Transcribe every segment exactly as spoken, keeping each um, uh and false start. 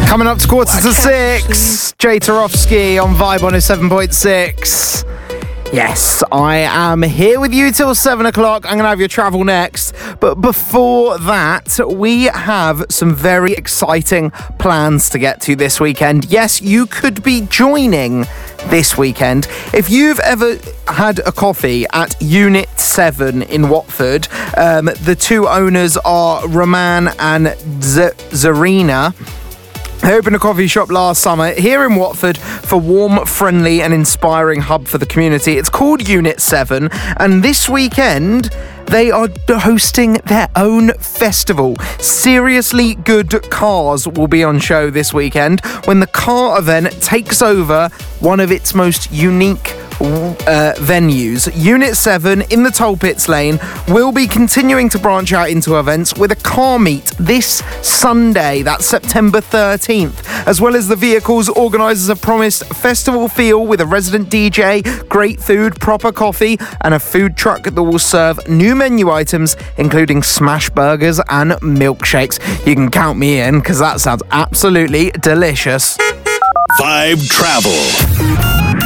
Coming up to quarter to six, Jay Tarofsky on Vibe one oh seven point six. Yes, I am here with you till seven o'clock. I'm going to have your travel next. But before that, we have some very exciting plans to get to this weekend. Yes, you could be joining this weekend. If you've ever had a coffee at Unit seven in Watford, um, the two owners are Roman and Z- Zarina. They opened a coffee shop last summer here in Watford for warm, friendly and inspiring hub for the community. It's called Unit seven, and this weekend they are hosting their own festival. Seriously Good Cars will be on show this weekend when the car event takes over one of its most unique Uh, venues. Unit seven in the Toll Pits Lane will be continuing to branch out into events with a car meet this Sunday, that's September thirteenth. As well as the vehicles, organisers have promised festival feel with a resident D J, great food, proper coffee and a food truck that will serve new menu items including smash burgers and milkshakes. You can count me in because that sounds absolutely delicious. Vibe Travel.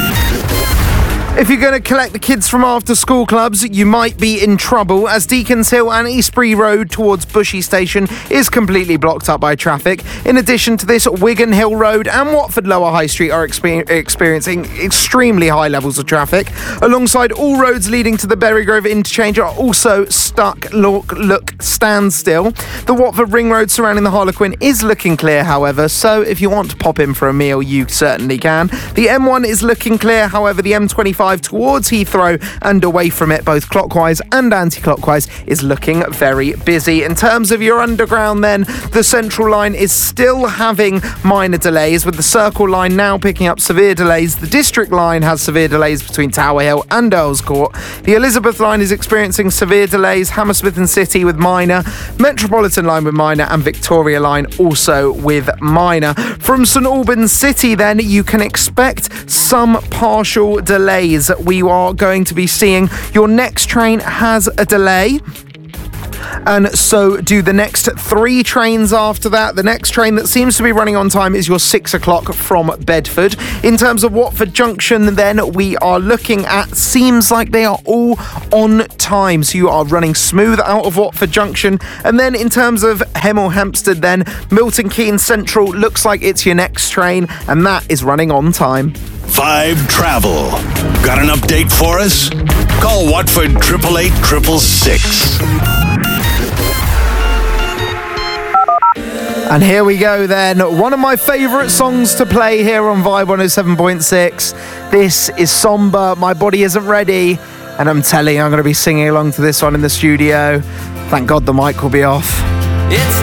If you're going to collect the kids from after school clubs, you might be in trouble as Deacons Hill and Eastbury Road towards Bushy Station is completely blocked up by traffic. In addition to this, Wigan Hill Road and Watford Lower High Street are exper- experiencing extremely high levels of traffic. Alongside all roads leading to the Berrygrove interchange are also stuck, look, look, standstill. The Watford Ring Road surrounding the Harlequin is looking clear, however, so if you want to pop in for a meal, you certainly can. The M one is looking clear, however, the M twenty-five towards Heathrow and away from it, both clockwise and anti-clockwise, is looking very busy. In terms of your underground then, the Central Line is still having minor delays, with the Circle Line now picking up severe delays. The District Line has severe delays between Tower Hill and Earls Court. The Elizabeth Line is experiencing severe delays, Hammersmith and City with minor, Metropolitan Line with minor and Victoria Line also with minor. From St Albans City then, you can expect some partial delays. We are going to be seeing your next train has a delay, and so do the next three trains after that. The next train that seems to be running on time is your six o'clock from Bedford. In terms of Watford Junction then, we are looking at, seems like they are all on time, so you are running smooth out of Watford Junction. And then in terms of Hemel Hempstead then, Milton Keynes Central looks like it's your next train, and that is running on time. Vibe Travel. Got an update for us? Call Watford eight eight eight six six. And here we go then, one of my favourite songs to play here on Vibe one oh seven point six. This is Somber, My Body Isn't Ready, and I'm telling you, I'm going to be singing along to this one in the studio. Thank God the mic will be off. It's